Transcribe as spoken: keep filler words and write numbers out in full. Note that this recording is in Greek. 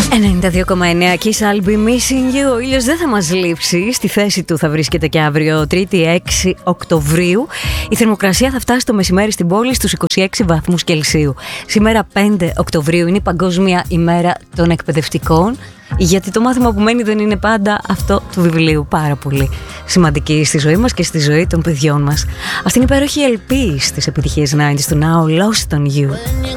ενενήντα δύο κόμμα εννέα Kiss I'll be missing you. Ο ήλιος δεν θα μας λείψει. Στη θέση του θα βρίσκεται και αύριο, Τρίτη έξι Οκτωβρίου. Η θερμοκρασία θα φτάσει το μεσημέρι στην πόλη στους είκοσι έξι βαθμούς Κελσίου. Σήμερα πέντε Οκτωβρίου είναι η Παγκόσμια ημέρα των εκπαιδευτικών. Γιατί το μάθημα που μένει δεν είναι πάντα αυτό του βιβλίου. Πάρα πολύ σημαντική στη ζωή μας και στη ζωή των παιδιών μας. Αυτή είναι η υπέροχη ελπή στις επιτυχίες ενενήντα του Now Lost on You.